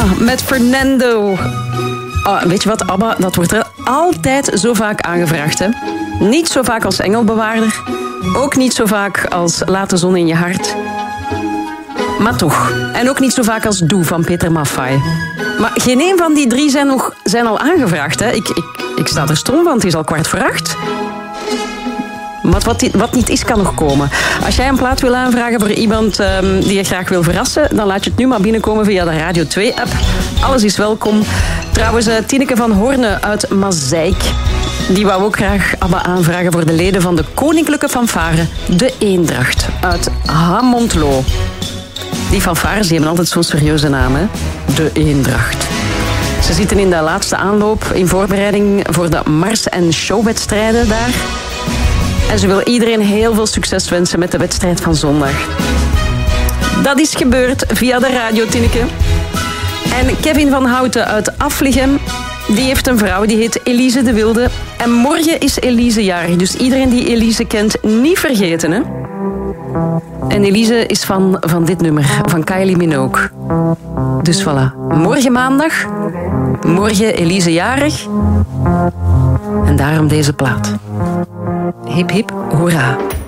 met Fernando. Oh, weet je wat, ABBA, dat wordt er altijd zo vaak aangevraagd, hè? Niet zo vaak als Engelbewaarder. Ook niet zo vaak als Laat de zon in je hart. Maar toch. En ook niet zo vaak als Doe van Peter Maffay. Maar geen een van die drie zijn al aangevraagd, hè? Ik sta er stom van, het is al 7:15. Maar wat niet is, kan nog komen. Als jij een plaat wil aanvragen voor iemand die je graag wil verrassen, dan laat je het nu maar binnenkomen via de Radio 2-app. Alles is welkom. Trouwens, Tineke van Hoorne uit Mazeik, die wou ook graag ABBA aanvragen voor de leden van de Koninklijke Fanfare, de Eendracht, uit Hamontlo. Die fanfares die hebben altijd zo'n serieuze naam, hè? De Eendracht. Ze zitten in de laatste aanloop in voorbereiding voor de mars- en showwedstrijden daar. En ze wil iedereen heel veel succes wensen met de wedstrijd van zondag. Dat is gebeurd via de radio, Tineke. En Kevin van Houten uit Aflichem, die heeft een vrouw, die heet Elise de Wilde. En morgen is Elise jarig, dus iedereen die Elise kent, niet vergeten, hè? En Elise is van dit nummer, van Kylie Minogue. Dus voilà, morgen maandag, morgen Elise jarig. En daarom deze plaat. Hip hip, hoera.